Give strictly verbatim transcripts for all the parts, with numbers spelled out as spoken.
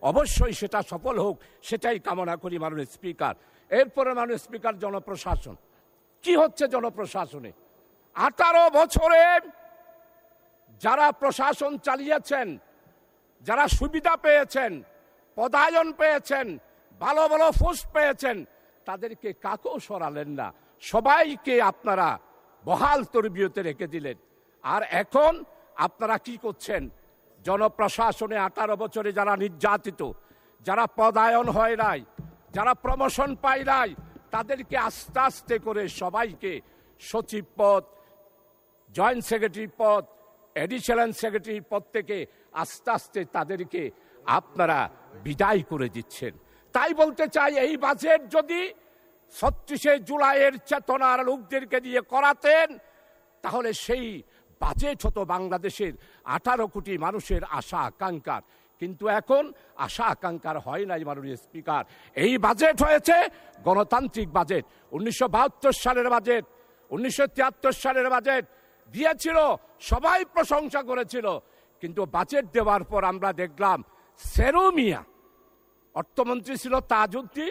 অবশ্যই সেটা সফল হোক, সেটাই কামনা করি মাননীয় স্পিকার। এরপরে মাননীয় স্পিকার, জনপ্রশাসন কি হচ্ছে জনপ্রশাসনে? আঠারো বছরে যারা প্রশাসন চালিয়েছেন, যারা সুবিধা পেয়েছেন, পদায়ন পেয়েছেন, ভালো ভালো পোস্ট পেয়েছেন, তাদেরকে কাকেও সরালেন না, সবাইকে আপনারা বহাল তরবিয়তে রেখে দিলেন। আর এখন আপনারা কি করছেন? জনপ্রশাসনে আঠারো বছরে যারা নির্যাতিত, যারা পদায়ন হয় নাই, যারা প্রমোশন পায় নাই, তাদেরকে আস্তে আস্তে করে সবাইকে সচিব পদ, জয়েন্ট সেক্রেটারি পদ, এডিশনাল সেক্রেটারি পদ থেকে আস্তে আস্তে তাদেরকে আপনারা বিদায় করে দিচ্ছেন। তাই বলতে চাই, এই বাজেট যদি ছত্রিশে জুলাইয়ের চেতনার লোকদেরকে দিয়ে করাতেন, তাহলে সেই বাজেট হতো বাংলাদেশের আঠারো কোটি মানুষের আশা আকাঙ্ক্ষার। কিন্তু এখন আশা আকাঙ্ক্ষার হয় নাই মাননীয় স্পিকার। এই বাজেট হয়েছে গণতান্ত্রিক বাজেট। উনিশশো বাহাত্তর সালের বাজেট, উনিশশো তিয়াত্তর সালের বাজেট দিয়েছিল, সবাই প্রশংসা করেছিল। কিন্তু বাজেট দেওয়ার পর আমরা দেখলাম সেরু মিয়া, অর্থমন্ত্রী ছিল তাজউদ্দিন,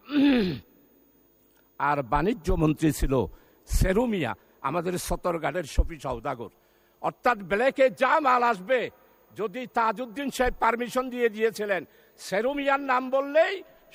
আর বাণিজ্য মন্ত্রী ছিল সেরু মিয়া, আমাদের সতরঘাটের শফি সওদাগর। অর্থাৎ ব্ল্যাকে যা মাল আসবে, যদি তাজউদ্দিন সাহেব পারমিশন দিয়ে দিয়েছিলেন, সেরু মিয়ার নাম বললেই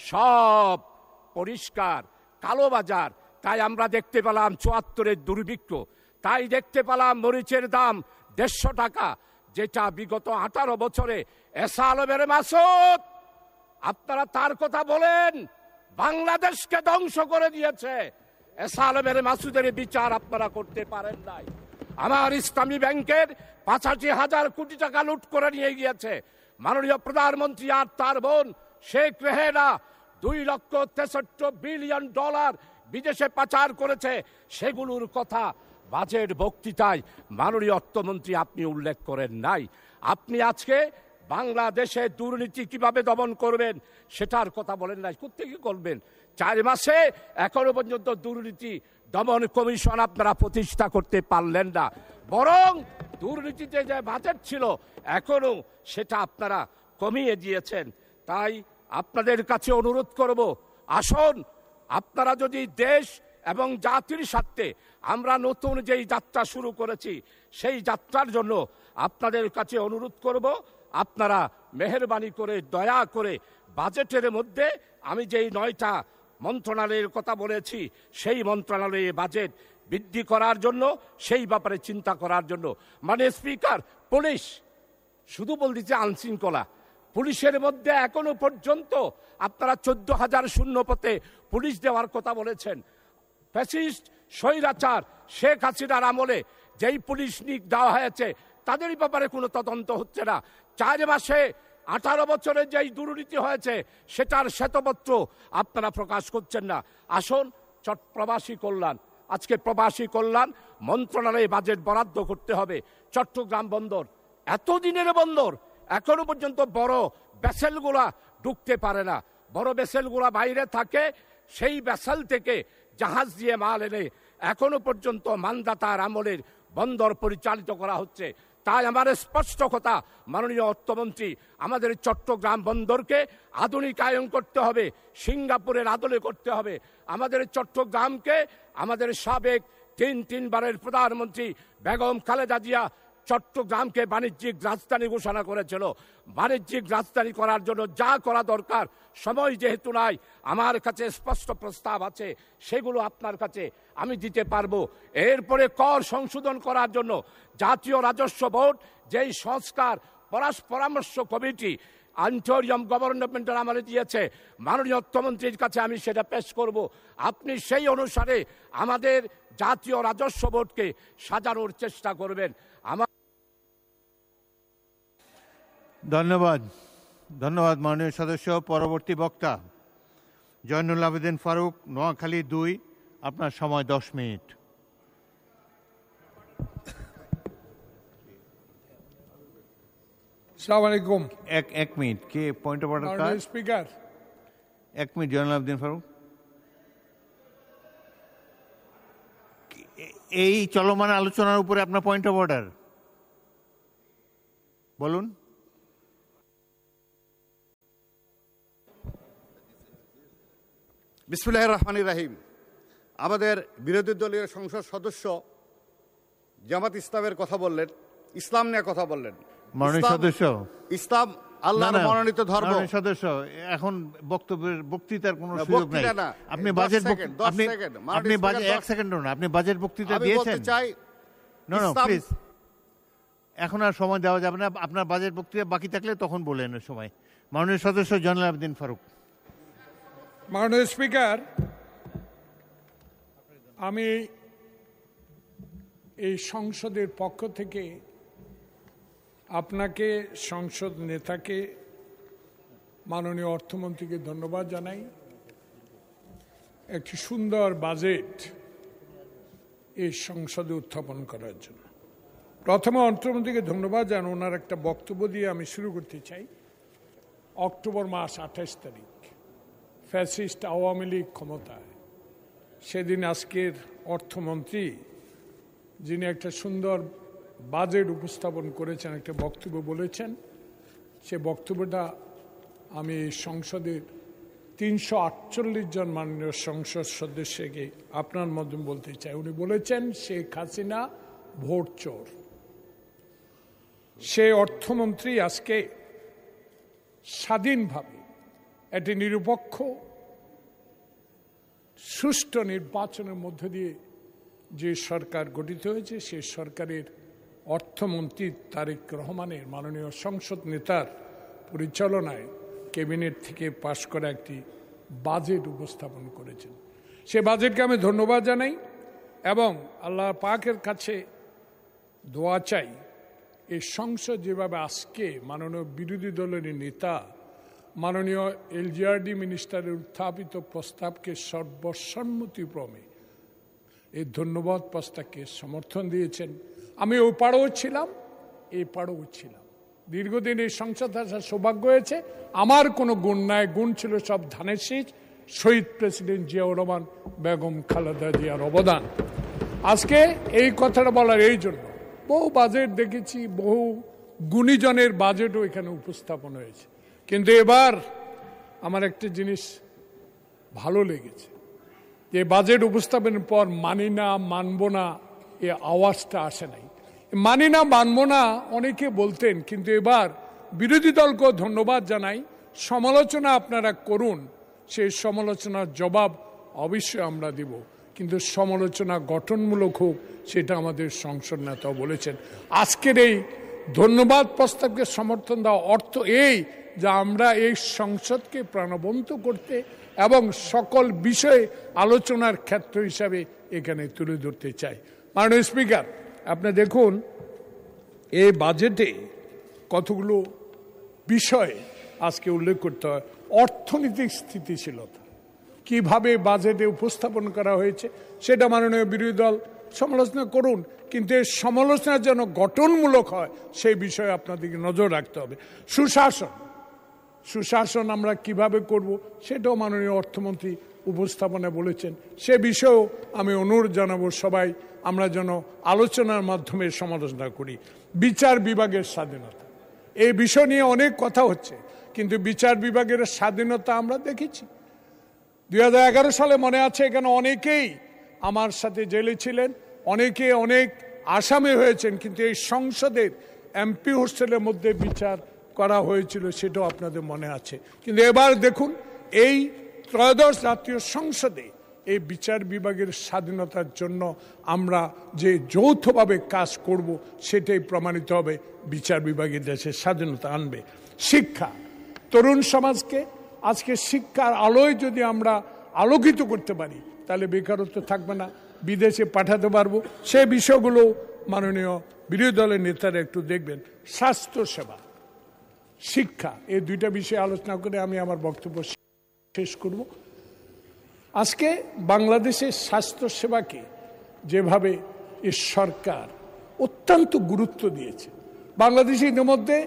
সব পরিষ্কার কালোবাজার। তাই আমরা দেখতে পেলাম চুয়াত্তরের দুর্ভিক্ষ, তাই দেখতে পেলাম মরিচের দাম দেড়শো টাকা, যেটা বিগত আঠারো বছরে এসা আলমের মাসুদ, আপনারা তার কথা বলেন, বাংলাদেশকে ধ্বংস করে দিয়েছে। এসা আলমের মাসুদের বিচার আপনারা করতে পারেন নাই। আমার ইসলামী ব্যাংকের পঁচাশি হাজার কোটি টাকা লুট করে নিয়ে গিয়েছে মাননীয় প্রধানমন্ত্রী আর তার বোন শেখ রেহেনা। দুই লক্ষ তেষট্টি বিলিয়ন ডলার বিদেশে পাচার করেছে, সেগুলোর কথা বাজেট বক্তৃতায় মাননীয় অর্থমন্ত্রী আপনি উল্লেখ করেন নাই। আপনি আজকে বাংলাদেশে দুর্নীতি কিভাবে দমন করবেন সেটার কথা বলেন নাই। কোত্থেকে করবেন? চার মাসে এখনো পর্যন্ত দুর্নীতি দমন কমিশন আপনারা প্রতিষ্ঠা করতে পারলেন না, বরং দুর্নীতিতে যে বাজেট ছিল এখনো সেটা আপনারা কমিয়ে দিয়েছেন। তাই আপনাদের কাছে অনুরোধ করব, আসুন আপনারা যদি দেশ এবং জাতির স্বার্থে আমরা নতুন যেই যাত্রা শুরু করেছি, সেই যাত্রার জন্য আপনাদের কাছে অনুরোধ করব, আপনারা মেহেরবানি করে দয়া করে বাজেটের মধ্যে আমি যেই নয়টা মন্ত্রণালয়ের কথা বলেছি, সেই মন্ত্রণালয়ে বাজেট বৃদ্ধি করার জন্য, সেই ব্যাপারে চিন্তা করার জন্য। মানে স্পিকার, পুলিশ শুধু বলতেছে আইনশৃঙ্খলা, পুলিশের মধ্যে এখনো পর্যন্ত আপনারা চোদ্দ হাজার শূন্য পথে পুলিশ দেওয়ার কথা বলেছেন। ফ্যাসিস্ট স্বৈরাচার শেখ হাসিনার আমলে যেই পুলিশ নিয়োগ দেওয়া হয়েছে, তাদের ব্যাপারে কোনো তদন্ত হচ্ছে না। চার মাসে আঠারো বছরে যেই দুর্নীতি হয়েছে সেটার শ্বেতপত্র আপনারা প্রকাশ করছেন না। আসুন চট প্রবাসী কল্যাণ, আজকে প্রবাসী কল্যাণ মন্ত্রণালয়ে বাজেট বরাদ্দ করতে হবে। চট্টগ্রাম বন্দর এতদিনের বন্দর, এখনো পর্যন্ত বড় ভেসেলগুলা ঢুকতে পারে না, বড় ভেসেলগুলা বাইরে থাকে, সেই ভেসেল থেকে জাহাজ দিয়ে মাল এনে এখনো পর্যন্ত মানদাতার আমলের বন্দর পরিচালিত করা হচ্ছে। তাই আমার স্পষ্ট কথা মাননীয় অর্থমন্ত্রী, আমাদের চট্টগ্রাম বন্দরকে আধুনিকায়ন করতে হবে, সিঙ্গাপুরের আদলে করতে হবে। আমাদের চট্টগ্রামকে আমাদের সাবেক তিন তিনবারের প্রধানমন্ত্রী বেগম খালেদা জিয়া চট্টগ্রামকে বাণিজ্যিক রাজধানী ঘোষণা করেছিল। বাণিজ্যিক রাজধানী করার জন্য যা করা দরকার, সময় যেহেতু নাই, আমার কাছে স্পষ্ট প্রস্তাব আছে, সেগুলো আপনার কাছে আমি দিতে পারবো। এরপরে কর সংশোধন করার জন্য জাতীয় রাজস্ব বোর্ড যেই সংস্কার পরামর্শ কমিটি আন্টোরিয়াম গভর্নমেন্টের আমলে দিয়েছে, মাননীয় অর্থমন্ত্রীর কাছে আমি সেটা পেশ করব। আপনি সেই অনুসারে আমাদের জাতীয় রাজস্ব বোর্ডকে সাজানোর চেষ্টা করবেন। আমার ধন্যবাদ ধন্যবাদ মাননীয় সদস্য। পরবর্তী বক্তা জয়নুল আবেদিন ফারুক, নোয়াখালী দুই, আপনার সময় দশ মিনিট। আসসালামু আলাইকুম। এক এক minute K point of order? Speaker, এক মিনিট জয়নুল আবেদিন ফারুক। এই চলমান আলোচনার উপরে আপনার পয়েন্ট অফ অর্ডার বলুন। বিসমিল্লাহির রহমানির রহিম। আমাদের বিরোধী দলীয় সংসদ সদস্য জামাত ইসলামের কথা বললেন, ইসলাম নিয়ে কথা বললেন। মাননীয় সদস্য, ইসলাম আল্লাহর মনোনীত ধর্ম। মাননীয় সদস্য, এখন বক্তব্যের বক্তৃতার কোনো সুযোগ নাই। আপনি বাজেট আপনি আপনি বাজেট এক সেকেন্ড না, আপনি বাজেট বক্তৃতা দিয়েছেন। চাই নো নো প্লিজ, এখন আর সময় দেওয়া যাবে না। আপনার বাজেট বক্তৃতা বাকি থাকলে তখন বলেন সময়। মাননীয় সদস্য জয়নুল আবেদিন ফারুক। মাননীয় স্পিকার, আমি এই সংসদের পক্ষ থেকে আপনাকে, সংসদ নেতাকে, মাননীয় অর্থমন্ত্রীকে ধন্যবাদ জানাই একটি সুন্দর বাজেট এই সংসদে উত্থাপন করার জন্য। প্রথমে অর্থমন্ত্রীকে ধন্যবাদ জানাই, ওনার একটা বক্তব্য দিয়ে আমি শুরু করতে চাই। অক্টোবর মাস আঠাশ তারিখ ফ্যাসিস্ট আওয়ামী লীগ ক্ষমতায়, সেদিন আজকের অর্থমন্ত্রী যিনি একটা সুন্দর বাজেট উপস্থাপন করেছেন, একটা বক্তব্য বলেছেন, সে বক্তব্যটা আমি এই সংসদের তিনশো আটচল্লিশ জন মাননীয় সংসদ সদস্যকে আপনার মাধ্যমে বলতে চাই। উনি বলেছেন শেখ হাসিনা ভোট চোর। সে অর্থমন্ত্রী আজকে স্বাধীনভাবে একটি নিরপেক্ষ সুষ্ঠু নির্বাচনের মধ্য দিয়ে যে সরকার গঠিত হয়েছে, সে সরকারের অর্থমন্ত্রী তারেক রহমানের, মাননীয় সংসদ নেতার পরিচালনায় ক্যাবিনেট থেকে পাশ করা একটি বাজেট উপস্থাপন করেছেন। সে বাজেটকে আমি ধন্যবাদ জানাই এবং আল্লাহ পাকের কাছে দোয়া চাই এই সংসদ যেভাবে আজকে মাননীয় বিরোধী দলের নেতা মাননীয় এলজিআরডি মিনিস্টারের উত্থাপিত প্রস্তাবকে সর্বসম্মতিক্রমে এই ধন্যবাদ প্রস্তাবকে সমর্থন দিয়েছেন। আমি ওই পাড়েও ছিলাম, এই পাড়েও ছিলাম। দীর্ঘদিন এই সংসদ আসার সৌভাগ্য হয়েছে। আমার কোনো গুণ নাই, গুণ ছিল সব ধানের শীষ, শহীদ প্রেসিডেন্ট জিয়াউর রহমান, বেগম খালেদা জিয়ার অবদান। আজকে এই কথাটা বলার এই জন্য, বহু বাজেট দেখেছি, বহু গুণীজনের বাজেটও এখানে উপস্থাপন হয়েছে, কিন্তু এবার আমার একটা জিনিস ভালো লেগেছে, যে বাজেট উপস্থাপনের পর মানি না, মানব না, এ আওয়াজটা আসে নাই। মানি না, মানব না অনেকে বলতেন, কিন্তু এবার বিরোধী দলকেও ধন্যবাদ জানাই। সমালোচনা আপনারা করুন, সেই সমালোচনার জবাব অবশ্যই আমরা দিব, কিন্তু সমালোচনা গঠনমূলক হোক, সেটা আমাদের সংসদ নেতাও বলেছেন। আজকের এই ধন্যবাদ প্রস্তাবকে সমর্থন দেওয়া অর্থ এই যে আমরা এই সংসদকে প্রাণবন্ত করতে এবং সকল বিষয়ে আলোচনার ক্ষেত্র হিসাবে এখানে তুলে ধরতে চাই। মাননীয় স্পিকার, আপনি দেখুন এই বাজেটে কতগুলো বিষয় আজকে উল্লেখ করতে হয়। অর্থনৈতিক স্থিতিশীলতা কিভাবে বাজেটে উপস্থাপন করা হয়েছে সেটা মাননীয় বিরোধী দল সমালোচনা করুন, কিন্তু এই সমালোচনা যেন গঠনমূলক হয় সেই বিষয়ে আপনাদেরকে নজর রাখতে হবে। সুশাসন, সুশাসন আমরা কিভাবে করব সেটাও মাননীয় অর্থমন্ত্রী উপস্থাপনা বলেছেন। সে বিষয়েও আমি অনুরোধ জানাবো সবাই আমরা যেন আলোচনার মাধ্যমে সমালোচনা করি। বিচার বিভাগের স্বাধীনতা, এই বিষয় নিয়ে অনেক কথা হচ্ছে, কিন্তু বিচার বিভাগের স্বাধীনতা আমরা দেখেছি। দুই হাজার এগারো সালে মনে আছে এখানে অনেকেই আমার সাথে জেলে ছিলেন, অনেকে অনেক আসামি হয়েছেন, কিন্তু এই সংসদের এমপি হোস্টেলের মধ্যে বিচার করা হয়েছিল, সেটাও আপনাদের মনে আছে। কিন্তু এবার দেখুন এই ত্রয়োদশ জাতীয় সংসদে এই বিচার বিভাগের স্বাধীনতার জন্য আমরা যে যৌথভাবে কাজ করব সেটাই প্রমাণিত হবে বিচার বিভাগের দেশের স্বাধীনতা আনবে। শিক্ষা, তরুণ সমাজকে আজকে শিক্ষার আলোয় যদি আমরা আলোকিত করতে পারি তাহলে বেকারত্ব থাকবে না, বিদেশে পাঠাতে পারবো। সে বিষয়গুলো মাননীয় বিরোধী দলের নেতারা একটু দেখবেন। স্বাস্থ্য সেবা, শিক্ষা, এই দুইটা বিষয়ে আলোচনা করে আমি আমার বক্তব্য শেষ করব। আজকে বাংলাদেশের স্বাস্থ্য সেবাকে যেভাবে এই সরকার অত্যন্ত গুরুত্ব দিয়েছে, বাংলাদেশে ইতিমধ্যে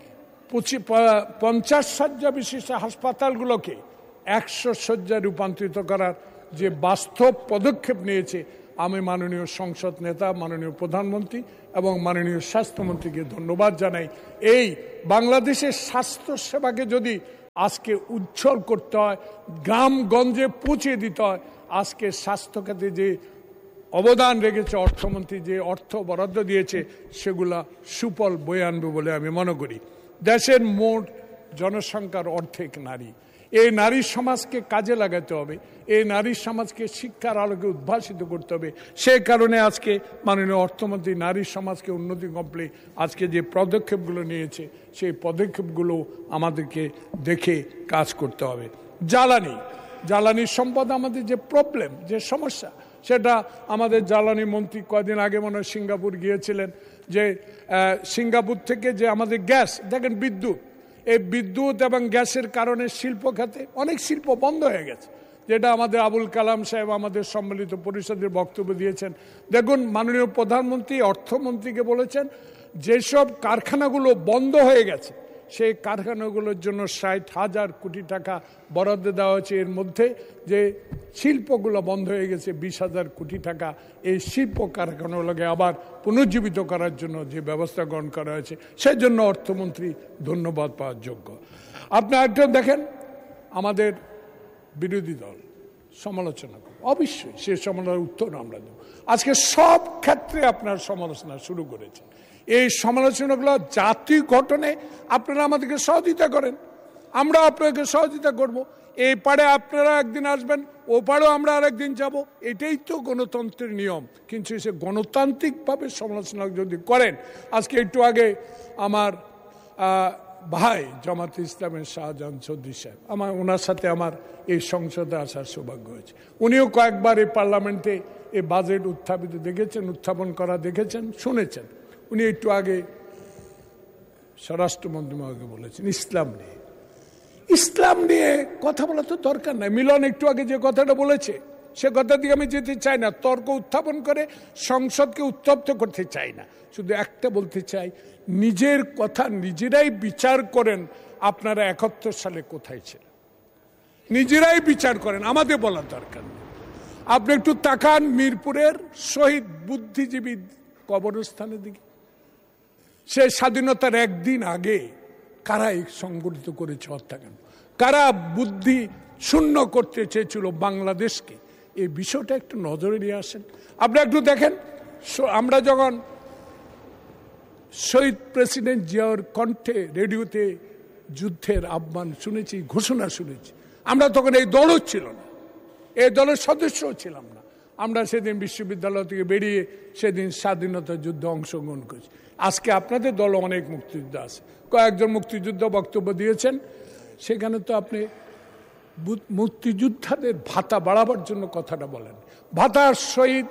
পঞ্চাশ শয্যা বিশিষ্ট হাসপাতালগুলোকে একশো শয্যায় রূপান্তরিত করার যে বাস্তব পদক্ষেপ নিয়েছে, আমি মাননীয় সংসদ নেতা, মাননীয় প্রধানমন্ত্রী এবং মাননীয় স্বাস্থ্যমন্ত্রীকে ধন্যবাদ জানাই। এই বাংলাদেশের স্বাস্থ্য সেবাকে যদি আজকে উজ্জ্বল করতে হয়, গ্রামগঞ্জে পৌঁছে দিতে হয়। আজকে স্বাস্থ্য খাতে যে অবদান রেখেছে অর্থমন্ত্রী, যে অর্থ বরাদ্দ দিয়েছে, সেগুলা সুফল বয়ে আনবে বলে আমি মনে করি। দেশের মোট জনসংখ্যার অর্ধেক নারী। এই নারী সমাজকে কাজে লাগাতে হবে, এই নারী সমাজকে শিক্ষার আলোকে উদ্ভাসিত করতে হবে। সেই কারণে আজকে মাননীয় অর্থমন্ত্রী নারী সমাজকে উন্নতি কমপ্লে আজকে যে পদক্ষেপগুলো নিয়েছে, সেই পদক্ষেপগুলো আমাদেরকে দেখে কাজ করতে হবে। জ্বালানি জ্বালানি সম্পদ আমাদের যে প্রবলেম, যে সমস্যা, সেটা আমাদের জ্বালানি মন্ত্রী কয়েকদিন আগে মনে হয় সিঙ্গাপুর গিয়েছিলেন, যে সিঙ্গাপুর থেকে যে আমাদের গ্যাস, দেখেন বিদ্যুৎ, এই বিদ্যুৎ এবং গ্যাসের কারণে শিল্প খাতে অনেক শিল্প বন্ধ হয়ে গেছে, যেটা আমাদের আবুল কালাম সাহেব আমাদের সম্মিলিত পরিষদের বক্তব্য দিয়েছেন। দেখুন, মাননীয় প্রধানমন্ত্রী অর্থমন্ত্রীকে বলেছেন যেসব কারখানাগুলো বন্ধ হয়ে গেছে, সেই কারখানাগুলোর জন্য ষাট হাজার কোটি টাকা বরাদ্দ দেওয়া হয়েছে। এর মধ্যে যে শিল্পগুলো বন্ধ হয়ে গেছে বিশ হাজার কোটি টাকা, এই শিল্প কারখানাগুলোকে আবার পুনর্জীবিত করার জন্য যে ব্যবস্থা গ্রহণ করা হয়েছে, সেই জন্য অর্থমন্ত্রী ধন্যবাদ পাওয়ার যোগ্য। আপনি একটা দেখেন, আমাদের বিরোধী দল সমালোচনা করে, অবশ্যই সে সমালোচনার উত্তর আমরা দেব। আজকে সব ক্ষেত্রে আপনার সমালোচনা শুরু করেছেন। এই সমালোচনাগুলো জাতি গঠনে আপনারা আমাদেরকে সহযোগিতা করেন, আমরা আপনাকে সহযোগিতা করব। এই পাড়ে আপনারা একদিন আসবেন, ও পাড়েও আমরা আরেকদিন যাব, এটাই তো গণতন্ত্রের নিয়ম। কিন্তু সে গণতান্ত্রিকভাবে সমালোচনা যদি করেন, আজকে একটু আগে আমার ভাই জামাত ইসলামের শাহজাহান চৌধুরী সাহেব, আমার ওনার সাথে আমার এই সংসদে আসার সৌভাগ্য হয়েছে। উনিও কয়েকবার এই পার্লামেন্টে এই বাজেট উত্থাপিত দেখেছেন, উত্থাপন করা দেখেছেন, শুনেছেন। উনি একটু আগে স্বরাষ্ট্রমন্ত্রী মহাকে বলেছেন ইসলাম নিয়ে ইসলাম নিয়ে কথা বলা তো দরকার নাই। মিলন একটু আগে যে কথাটা বলেছে, সে কথা দিয়ে আমি যেতে চাই না, তর্ক উত্থাপন করে সংসদকে উত্তপ্ত করতে চাই না। শুধু একটা বলতে চাই, নিজের কথা নিজেরাই বিচার করেন, আপনারা একাত্তর সালে কোথায় ছিলেন, নিজেরাই বিচার করেন, আমাদের বলার দরকার নেই। আপনি একটু তাকান মিরপুরের শহীদ বুদ্ধিজীবী কবরস্থানের দিকে, সে স্বাধীনতার একদিন আগে কারা সংগঠিত করেছে হত্যাকাণ্ড, কারা বুদ্ধি শূন্য করতে চেয়েছিল বাংলাদেশকে, এই বিষয়টা একটু নজরে নিয়ে আসেন। আপনি একটু দেখেন, আমরা যখন শহীদ প্রেসিডেন্ট জিয়াউর কণ্ঠে রেডিওতে যুদ্ধের আহ্বান শুনেছি, ঘোষণা শুনেছি, আমরা তখন এই দলও ছিল না, এই দলের সদস্যও ছিলাম না। আমরা সেদিন বিশ্ববিদ্যালয় থেকে বেরিয়ে সেদিন স্বাধীনতা যুদ্ধে অংশগ্রহণ করেছি। আজকে আপনাদের দল অনেক মুক্তিযুদ্ধ আছে, কয়েকজন মুক্তিযুদ্ধ বক্তব্য দিয়েছেন, সেখানে তো আপনি মুক্তিযোদ্ধাদের ভাতা বাড়াবার জন্য কথাটা বলেন। ভাতার শহীদ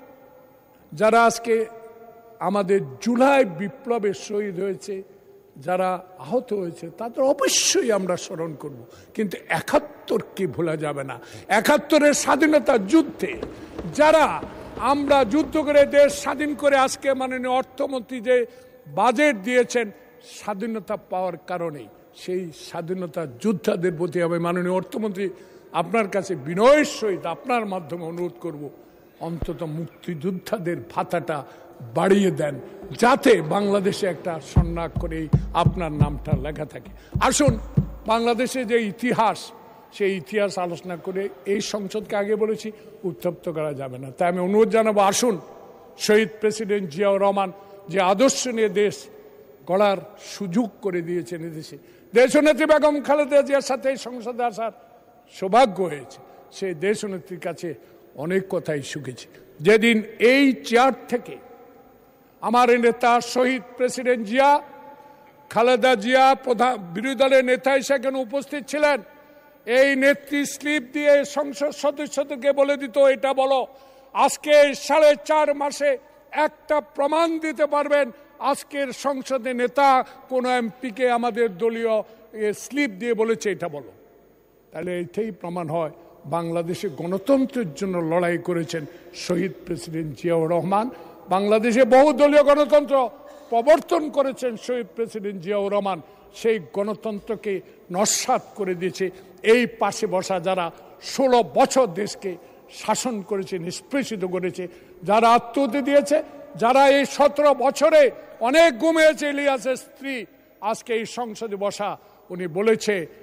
যারা আজকে আমাদের জুলাই বিপ্লবে শহীদ হয়েছে, যারা আহত হয়েছে, তাদের অবশ্যই আমরা স্মরণ করব, কিন্তু একাত্তরকে ভোলা যাবে না। একাত্তরের স্বাধীনতা যুদ্ধে যারা আমরা যুদ্ধ করে দেশ স্বাধীন করে আজকে মাননীয় অর্থমন্ত্রী যে বাজেট দিয়েছেন, স্বাধীনতা পাওয়ার কারণেই সেই স্বাধীনতা যোদ্ধাদের প্রতি আমি মাননীয় অর্থমন্ত্রী আপনার কাছে বিনয়ের সহিত আপনার মাধ্যমে অনুরোধ করব, অন্তত মুক্তিযোদ্ধাদের ভাতাটা বাড়িয়ে দেন, যাতে বাংলাদেশে একটা স্বর্ণাক্ষরে আপনার নামটা লেখা থাকে। আসুন, বাংলাদেশে যে ইতিহাস, সেই ইতিহাস আলোচনা করে এই সংসদকে আগে বলেছি উত্তপ্ত করা যাবে না। তাই আমি অনুরোধ জানাবো, আসুন, শহীদ প্রেসিডেন্ট জিয়াউর রহমান যে আদর্শ নিয়ে দেশ গড়ার সুযোগ করে দিয়েছেন এদেশে, দেশনেত্রী বেগম খালেদা জিয়ার সাথে এই সংসদে আসার সৌভাগ্য হয়েছে, সেই দেশনেত্রীর কাছে অনেক কথাই শিখেছি। যেদিন এই চেয়ার থেকে আমার নেতা শহীদ প্রেসিডেন্ট জিয়া, খালেদা জিয়া প্রধান বিরোধী দলের নেতা সেখানে উপস্থিত ছিলেন, এই নেত্রী স্লিপ দিয়ে সংসদ সদস্যদেরকে বলে দিত, এটা বলো, আজকে সাড়ে চার মাসে একটা প্রমাণ দিতে পারবেন আজকের সংসদে নেতা কোন এমপিকে আমাদের দলীয় স্লিপ দিয়ে বলেছে এটা বলো। তাহলে এটাই প্রমাণ হয় বাংলাদেশে গণতন্ত্রের জন্য লড়াই করেছেন শহীদ প্রেসিডেন্ট জিয়াউর রহমান। বাংলাদেশে বহুদলীয় গণতন্ত্র প্রবর্তন করেছেন শহীদ প্রেসিডেন্ট জিয়াউর রহমান, সেই গণতন্ত্রকে নস্যাৎ করে দিয়েছে এই পাশে বসা যারা ষোলো বছর দেশকে শাসন করেছে, নিষ্পেষিত করেছে, যারা আত্মহত্যা দিয়েছে, যারা এই সতেরো বছরে অনেক ঘুমিয়েছে। ইলিয়াসের স্ত্রী আজকে এই সংসদে বসা, উনি বলেছে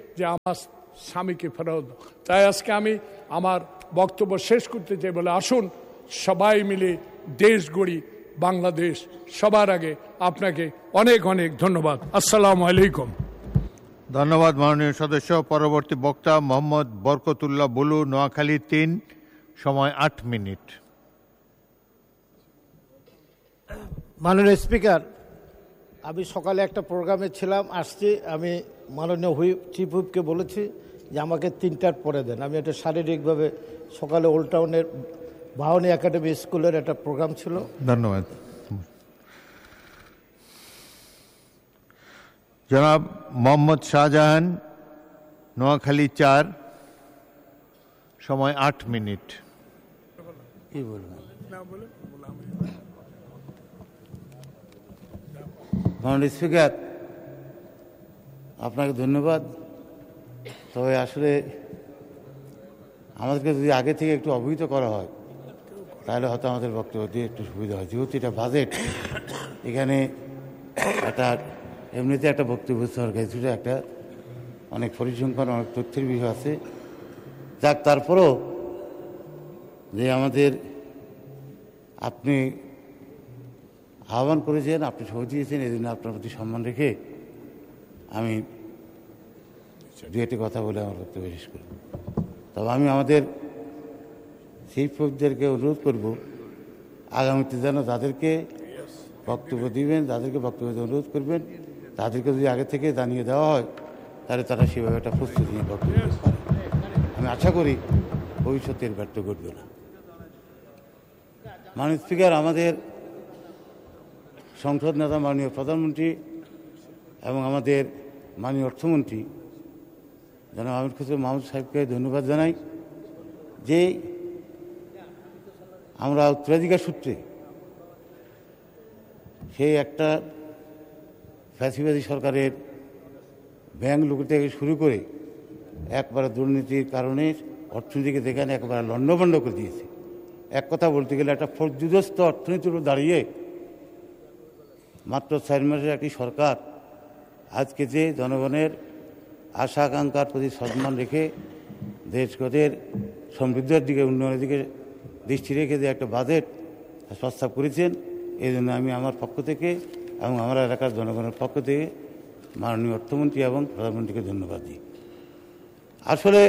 যে আমার স্বামীকে ফেরত দাও। তাই আজকে আমি আমার বক্তব্য শেষ করতে চাই বলে, আসুন সবাই মিলে দেশ গড়ি, বাংলাদেশ সবার আগে। আপনাকে অনেক অনেক ধন্যবাদ। আসসালামু আলাইকুম। ধন্যবাদ মাননীয় সদস্য। পরবর্তী বক্তা মোহাম্মদ বরকতুল্লাহ বুলু, নোয়াখালী তিন, সময় আট মিনিট। মাননীয় স্পিকার, আমি সকালে একটা প্রোগ্রামে ছিলাম, আসছি। আমি মাননীয় হুইপ চিফ হুইপকে বলেছি যে আমাকে তিনটার পরে দেন। আমি একটা শারীরিকভাবে সকালে ওল্ড টাউনের ভাওনি একাডেমি স্কুলের একটা প্রোগ্রাম ছিল। ধন্যবাদ। জনাব মোহাম্মদ শাহজাহান, নোয়াখালী চার, সময় আট মিনিট। কি বলবেন? মাননীয় স্পিকার, আপনাকে ধন্যবাদ। তবে আসলে আমাদেরকে যদি আগে থেকে একটু অবহিত করা হয় তাহলে হয়তো আমাদের বক্তব্য দিয়ে একটু সুবিধা হয়। যেহেতু এটা বাজেট, এখানে একটা এমনিতে একটা বক্তব্য সরকার কিছুটা একটা অনেক পরিসংখ্যান, অনেক তথ্যের বিষয় আছে। যাক, তারপরও যে আমাদের আপনি আহ্বান করেছেন, আপনি সহ দিয়েছেন, এই জন্য আপনার প্রতি সম্মান রেখে আমি দু একটি কথা বলে আমার বক্তব্য শেষ করব। তবে আমি আমাদের চিফ হুইপদেরকে অনুরোধ করব, আগামীতে যেন যাদেরকে বক্তব্য দিবেন, যাদেরকে বক্তব্য অনুরোধ করবেন, তাদেরকে যদি আগে থেকে জানিয়ে দেওয়া হয় তাহলে তারা সেভাবে একটা প্রস্তুতি নিয়ে বক্তব্য দিতে পারে। আমি আশা করি ভবিষ্যতের ব্যর্থ ঘটবে না। মাননীয় স্পিকার, আমাদের সংসদ নেতা মাননীয় প্রধানমন্ত্রী এবং আমাদের মাননীয় অর্থমন্ত্রী জনাব আমির খসরু মাহমুদ সাহেবকে ধন্যবাদ জানাই যে আমরা উত্তরাধিকার সূত্রে সেই একটা ফ্যাসিবাদী সরকারের ব্যাংক লুট থেকে শুরু করে একবারে দুর্নীতির কারণে অর্থনীতিকে যেখানে একবারে লণ্ডভণ্ড করে দিয়েছে। এক কথা বলতে গেলে একটা ফৌজদারস্থ অর্থনীতির উপর দাঁড়িয়ে মাত্র চার মাসের একটি সরকার আজকে যে জনগণের আশা আকাঙ্ক্ষার প্রতি সম্মান রেখে দেশগতের সমৃদ্ধির দিকে, উন্নয়নের দিকে দৃষ্টি রেখে যে একটা বাজেট প্রস্তাব করেছেন, এই জন্য আমি আমার পক্ষ থেকে এবং আমার এলাকার জনগণের পক্ষ থেকে মাননীয় অর্থমন্ত্রী এবং প্রধানমন্ত্রীকে ধন্যবাদ দিই। আসলে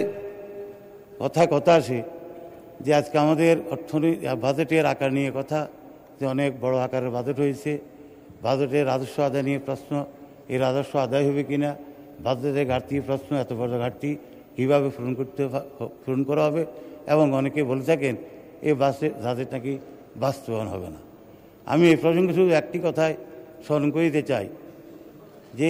কথায় কথা আসে যে আজকে আমাদের অর্থনীতি বাজেটের আকার নিয়ে কথা, যে অনেক বড় আকারের বাজেট হয়েছে। বাজেটের রাজস্ব আদায় নিয়ে প্রশ্ন, এই রাজস্ব আদায় হবে কি না, বাজেটের ঘাটতি প্রশ্ন, এত বড় ঘাটতি কীভাবে পূরণ করতে পূরণ করা হবে, এবং অনেকে বলে থাকেন এই বাজেট বাজেট নাকি বাস্তবায়ন হবে না। আমি এই প্রসঙ্গে শুধু একটি কথায় স্মরণ করে দিতে চাই যে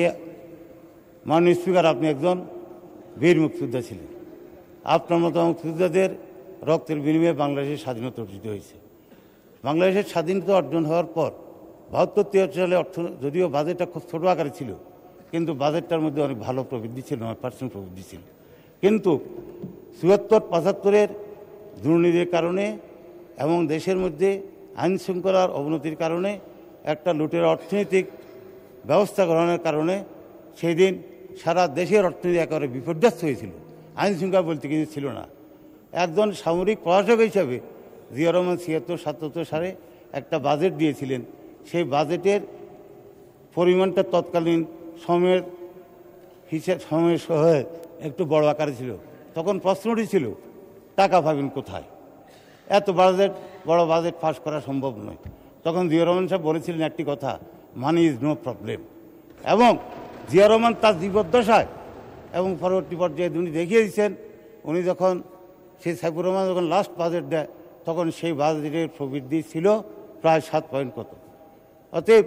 মাননীয় স্পিকার, আপনি একজন বীর মুক্তিযোদ্ধা ছিলেন। আপনার মতো মুক্তিযোদ্ধাদের রক্তের বিনিময়ে বাংলাদেশের স্বাধীনতা অর্জিত হয়েছে। বাংলাদেশের স্বাধীনতা অর্জন হওয়ার পর বাহাত্তর তিয়াত্তর সালে অর্থ, যদিও বাজেটটা খুব ছোটো আকারে ছিল, কিন্তু বাজেটটার মধ্যে অনেক ভালো প্রবৃদ্ধি ছিল, নয় পার্সেন্ট প্রবৃদ্ধি ছিল। কিন্তু চুয়াত্তর পঁচাত্তরের দুর্নীতির কারণে এবং দেশের মধ্যে আইন শৃঙ্খলার অবনতির কারণে, একটা লুটের অর্থনৈতিক ব্যবস্থা গ্রহণের কারণে সেই দিন সারা দেশের অর্থনীতি একেবারে বিপর্যস্ত হয়েছিল। আইন শৃঙ্খলা বলতে কিছু ছিল না। একজন সামরিক প্রশাসক হিসাবে জিয়া রহমান ছিয়াত্তর সাতাত্তর সালে একটা বাজেট দিয়েছিলেন। সেই বাজেটের পরিমাণটা তৎকালীন সময়ের হিসেব সময়ের সহ একটু বড় আকারে ছিল। তখন প্রশ্নটি ছিল, টাকা পাবেন কোথায়? এত বাজেট, বড় বাজেট পাস করা সম্ভব নয়। তখন জিয়া রহমান সাহেব বলেছিলেন একটি কথা, মানি ইজ নো প্রবলেম। এবং জিয়া রহমান তার জীবদ্দশায় এবং পরবর্তী পর্যায়ে উনি দেখিয়ে দিচ্ছেন, উনি যখন সেই সাইফুর রহমান যখন লাস্ট বাজেট দেয়, তখন সেই বাজেটের প্রবৃদ্ধি ছিল প্রায় সাত পয়েন্ট কত। অতএব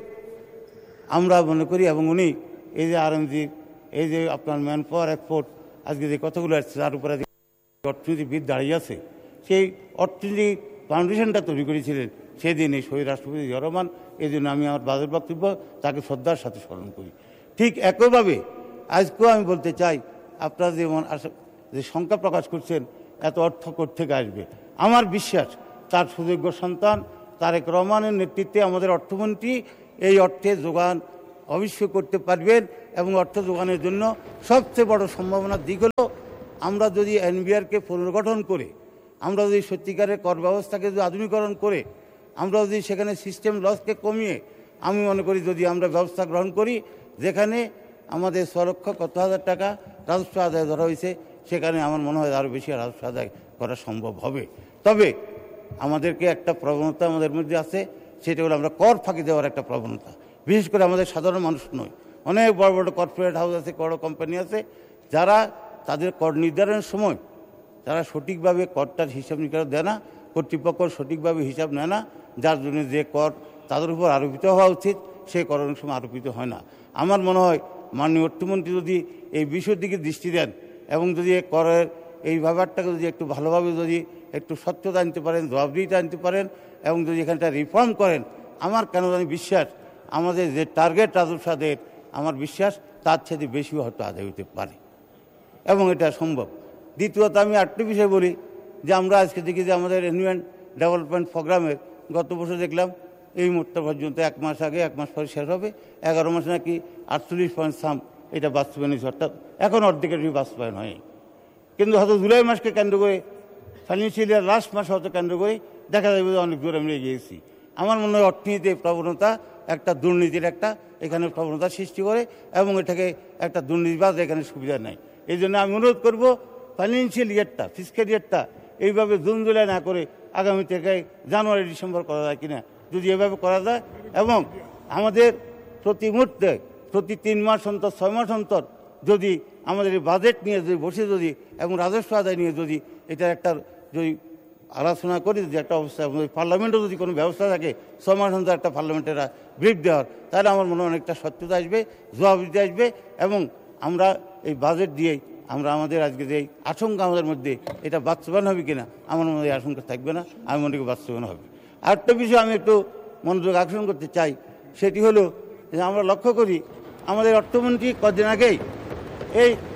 আমরা মনে করি, এবং উনি এই যে আরএমজি, এই যে আপনার ম্যান পাওয়ার এক্সপোর্ট, আজকে যে কথাগুলো আসছে তার উপরে অর্থনীতিবিদ দাঁড়িয়ে আছে, সেই অর্থনীতি ফাউন্ডেশনটা তৈরি করেছিলেন সেদিন এই শহীদ রাষ্ট্রপতি জিয়া রহমান। এই জন্য আমি আমার বাজেট বক্তব্য তাকে শ্রদ্ধার সাথে স্মরণ করি। ঠিক একইভাবে আজকেও আমি বলতে চাই, আপনারা যে যে সংখ্যা প্রকাশ করছেন এত অর্থ কোত্থেকে আসবে, আমার বিশ্বাস তার সুযোগ্য সন্তান তারেক রহমানের নেতৃত্বে আমাদের অর্থমন্ত্রী এই অর্থে যোগান অবশ্যই করতে পারবেন। এবং অর্থ যোগানের জন্য সবচেয়ে বড় সম্ভাবনার দিক হলো আমরা যদি এনবিআরকে পুনর্গঠন করে, আমরা যদি সত্যিকারের কর ব্যবস্থাকে যদি আধুনিকরণ করে, আমরা যদি সেখানে সিস্টেম লসকে কমিয়ে, আমি মনে করি যদি আমরা ব্যবস্থা গ্রহণ করি যেখানে আমাদের ছ লক্ষ কত হাজার টাকা রাজস্ব আদায় ধরা হয়েছে, সেখানে আমার মনে হয় আরও বেশি রাজস্ব আদায় করা সম্ভব হবে। তবে আমাদেরকে একটা প্রবণতা আমাদের মধ্যে আছে, সেটা হলো আমরা কর ফাঁকি দেওয়ার একটা প্রবণতা। বিশেষ করে আমাদের সাধারণ মানুষ নয়, অনেক বড় বড় কর্পোরেট হাউস আছে, বড় কোম্পানি আছে, যারা তাদের কর নির্ধারণের সময় তারা সঠিকভাবে করটার হিসাব নিকাশ দেয় না, কর্তৃপক্ষ সঠিকভাবে হিসাব নেয় না, যার জন্য যে কর তাদের উপর আরোপিত হওয়া উচিত সেই কর অনেক সময় আরোপিত হয় না। আমার মনে হয় মাননীয় অর্থমন্ত্রী যদি এই বিষয়ের দিকে দৃষ্টি দেন এবং যদি করের এই ব্যাপারটাকে যদি একটু ভালোভাবে যদি একটু স্বচ্ছতা আনতে পারেন, জবাবদিহিতা আনতে পারেন এবং যদি এখানটা রিফর্ম করেন, আমার কেন জানি বিশ্বাস আমাদের যে টার্গেট রাজস্ব আদায়ের, আমার বিশ্বাস তার চেয়ে বেশি হয়তো আদায় হতে পারে এবং এটা সম্ভব। দ্বিতীয়ত আমি আরেকটি বিষয় বলি যে আমরা আজকে দেখি যে আমাদের এনভায়রনমেন্ট ডেভেলপমেন্ট প্রোগ্রামের গত বছর দেখলাম এই মুহূর্ত পর্যন্ত এক মাস আগে এক মাস পরে শেষ হবে, এগারো মাসে নাকি আটচল্লিশ পয়েন্ট সাম এটা বাস্তবায়ন হয়েছে, অর্থাৎ এখন অর্ধেকের বাস্তবায়ন হয়। কিন্তু হয়তো জুলাই মাসকে কেন্দ্র করে, ফাইন্যান্সিয়াল ইয়ার লাস্ট মাস হয়তো কেন্দ্র করে দেখা যাবে যে অনেক দূর আমরা গিয়েছি। আমার মনে হয় অর্থনীতির প্রবণতা একটা দুর্নীতির একটা এখানে প্রবণতা সৃষ্টি করে এবং এটাকে একটা দুর্নীতিবাজ এখানে সুবিধা নেয়। এই জন্য আমি অনুরোধ করবো ফাইন্যান্সিয়াল ইয়ারটা, ফিসক্যাল ইয়ারটা এইভাবে জুন জুলাই না করে আগামী থেকে জানুয়ারি ডিসেম্বর করা যায় কিনা, যদি এভাবে করা যায় এবং আমাদের প্রতি মুহূর্তে প্রতি তিন মাস অন্তর ছয় মাস অন্তর যদি আমাদের বাজেট নিয়ে যদি বসে যদি এবং রাজস্ব আদায় নিয়ে যদি এটার একটা যদি আলোচনা করি, যদি একটা অবস্থা পার্লামেন্টও যদি কোনো ব্যবস্থা থাকে ছয় মাস অন্তর একটা পার্লামেন্টের ব্রিফ দেওয়ার, তাহলে আমার মনে হয় অনেকটা স্বচ্ছতা আসবে, জবাবদিহিতা আসবে এবং আমরা এই বাজেট দিয়েই আমরা আমাদের আজকে যে আশঙ্কা আমাদের মধ্যে এটা বাস্তবায়ন হবে কিনা, আমার মনে হয় আশঙ্কা থাকবে না, আমি মনে করি বাস্তবায়ন হবে। আরেকটা বিষয় আমি একটু মনোযোগ আকর্ষণ করতে চাই, সেটি হলো যে আমরা লক্ষ্য করি আমাদের অর্থমন্ত্রী কদিন আগেই এই